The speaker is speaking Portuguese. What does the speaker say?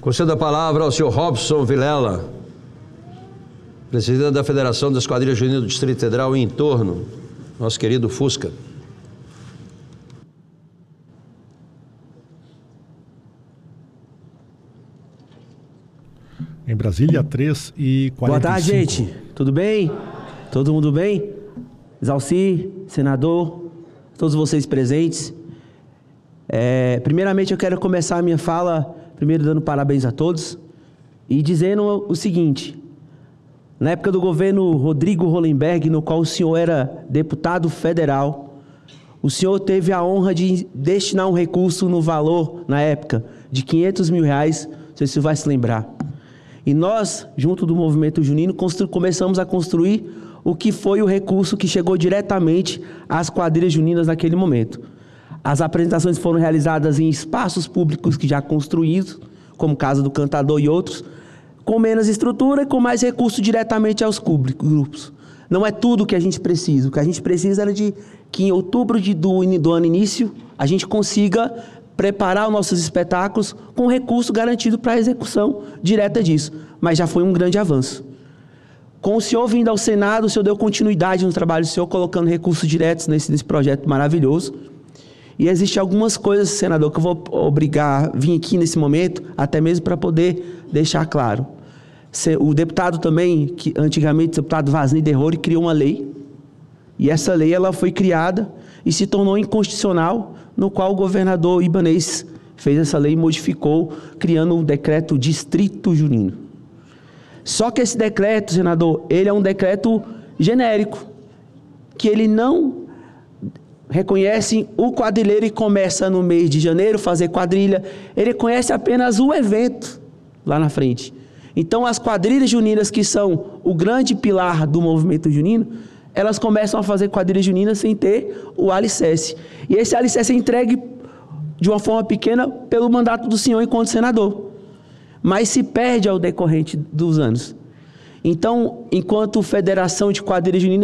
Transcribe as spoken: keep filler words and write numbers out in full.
Concedo a palavra ao senhor Robson Vilela, presidente da Federação das Quadrilhas Juninas do Distrito Federal e em torno, nosso querido Fusca. Em Brasília, três e quarenta e cinco. Boa tarde, gente. Tudo bem? Todo mundo bem? Zalci, senador, todos vocês presentes. É, primeiramente, eu quero começar a minha fala, primeiro dando parabéns a todos e dizendo o seguinte. Na época do governo Rodrigo Hollenberg, no qual o senhor era deputado federal, o senhor teve a honra de destinar um recurso no valor, na época, de quinhentos mil reais, não sei se você vai se lembrar. E nós, junto do Movimento Junino, começamos a construir o que foi o recurso que chegou diretamente às quadrilhas juninas naquele momento. As apresentações foram realizadas em espaços públicos que já construídos, como Casa do Cantador e outros, com menos estrutura e com mais recurso diretamente aos grupos. Não é tudo o que a gente precisa. O que a gente precisa era de que em outubro de, do, do ano início a gente consiga preparar os nossos espetáculos com recurso garantido para a execução direta disso. Mas já foi um grande avanço. Com o senhor vindo ao Senado, o senhor deu continuidade no trabalho do senhor, colocando recursos diretos nesse, nesse projeto maravilhoso. E existem algumas coisas, senador, que eu vou obrigar a vir aqui nesse momento, até mesmo para poder deixar claro. O deputado também, que antigamente o deputado Vasni Derrori, criou uma lei, e essa lei ela foi criada e se tornou inconstitucional, no qual o governador Ibanez fez essa lei e modificou, criando o decreto Distrito Junino. Só que esse decreto, senador, ele é um decreto genérico, que ele não reconhece o quadrilheiro e começa no mês de janeiro fazer quadrilha, ele conhece apenas o evento lá na frente. Então, as quadrilhas juninas, que são o grande pilar do movimento junino, elas começam a fazer quadrilhas juninas sem ter o alicerce. E esse alicerce é entregue de uma forma pequena pelo mandato do senhor enquanto senador, mas se perde ao decorrente dos anos. Então, enquanto Federação de Quadrilhas Juninas,